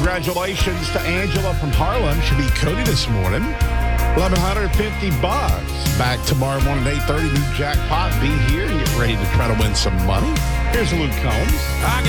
Congratulations to Angela from Harlem. She beat Cody this morning. $1,150. Back tomorrow morning at 8:30. New jackpot. Be here and get ready to try to win some money. Here's Luke Combs. I